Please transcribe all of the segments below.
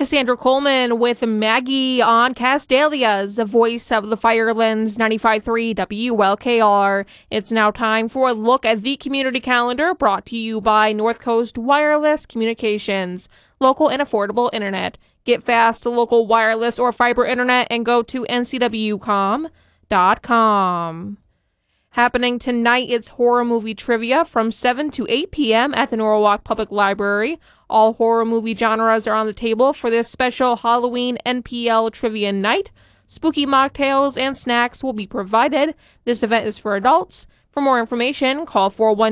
Cassandra Coleman with Maggie on Casdalia's Voice of the Firelands 95.3 WLKR. It's now time for a look at the community calendar brought to you by North Coast Wireless Communications, local and affordable internet. Get fast local wireless or fiber internet and go to ncwcom.com. Happening tonight, it's horror movie trivia from 7 to 8 p.m. at the Norwalk Public Library. All horror movie genres are on the table for this special Halloween NPL trivia night. Spooky mocktails and snacks will be provided. This event is for adults. For more information, call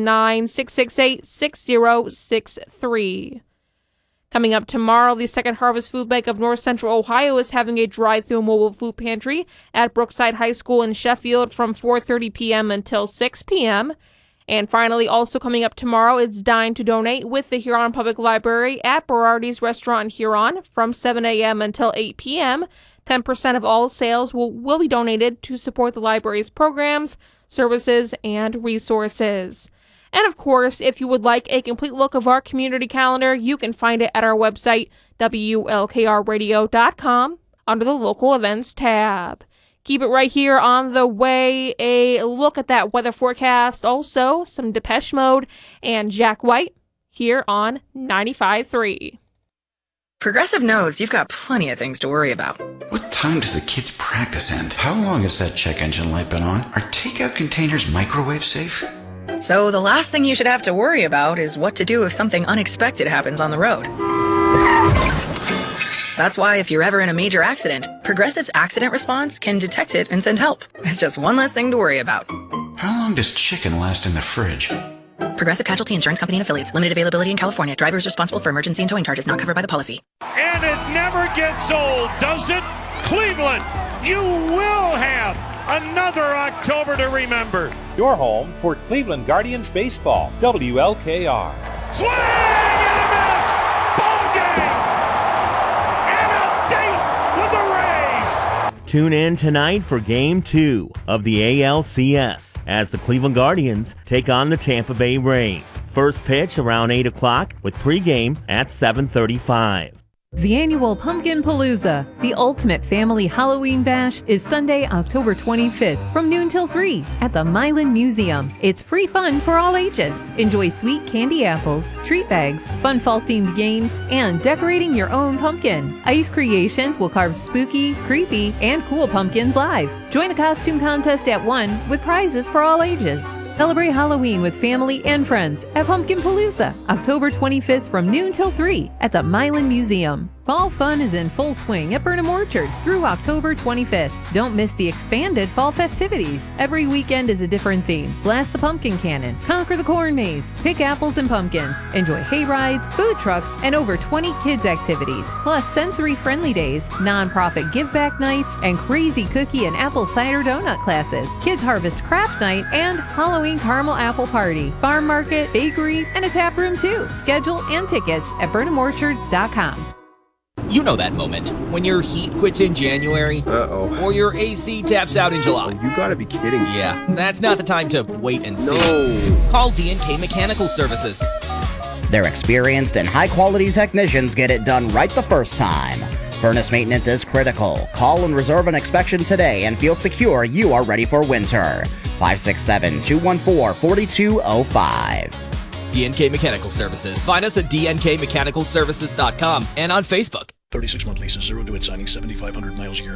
419-668-6063. Coming up tomorrow, the Second Harvest Food Bank of North Central Ohio is having a drive-through mobile food pantry at Brookside High School in Sheffield from 4:30 p.m. until 6 p.m. And finally, also coming up tomorrow, it's Dine to Donate with the Huron Public Library at Berardi's Restaurant in Huron from 7 a.m. until 8 p.m. 10% of all sales will be donated to support the library's programs, services, and resources. And of course, if you would like a complete look of our community calendar, you can find it at our website, WLKRradio.com, under the Local Events tab. Keep it right here on the way. A look at that weather forecast. Also, some Depeche Mode and Jack White here on 95.3. Progressive knows you've got plenty of things to worry about. What time does the kids' practice end? How long has that check engine light been on? Are takeout containers microwave safe? So the last thing you should have to worry about is what to do if something unexpected happens on the road. That's why if you're ever in a major accident, Progressive's accident response can detect it and send help. It's just one less thing to worry about. How long does chicken last in the fridge? Progressive Casualty Insurance Company and Affiliates. Limited availability in California. Drivers responsible for emergency and towing charges not covered by the policy. And it never gets old, does it? Cleveland, you will have another October to remember. Your home for Cleveland Guardians baseball. WLKR. Swing and a miss! Ball game! And a date with the Rays! Tune in tonight for Game 2 of the ALCS as the Cleveland Guardians take on the Tampa Bay Rays. First pitch around 8 o'clock with pregame at 7:35. The annual Pumpkin Palooza, the ultimate family Halloween bash, is Sunday, October 25th from noon till 3 at the Milan Museum. It's free fun for all ages. Enjoy sweet candy apples, treat bags, fun fall-themed games, and decorating your own pumpkin. Ice Creations will carve spooky, creepy, and cool pumpkins live. Join the costume contest at 1 with prizes for all ages. Celebrate Halloween with family and friends at Pumpkin Palooza, October 25th from noon till 3 at the Milan Museum. Fall fun is in full swing at Burnham Orchards through October 25th. Don't miss the expanded fall festivities. Every weekend is a different theme. Blast the pumpkin cannon, conquer the corn maze, pick apples and pumpkins, enjoy hay rides, food trucks, and over 20 kids activities. Plus sensory-friendly days, nonprofit give-back nights, and crazy cookie and apple cider donut classes, kids harvest craft night, and Halloween caramel apple party, farm market, bakery, and a tap room too. Schedule and tickets at burnhamorchards.com. You know that moment when your heat quits in January. Uh-oh. Or your AC taps out in July. Oh, you gotta be kidding me. Yeah, that's not the time to wait and see. No. Call D&K Mechanical Services. Their experienced and high-quality technicians get it done right the first time. Furnace maintenance is critical. Call and reserve an inspection today and feel secure you are ready for winter. 567-214-4205. D&K Mechanical Services. Find us at dnkmechanicalservices.com and on Facebook. 36-month leases, 0 to its signing, 7,500 miles a year.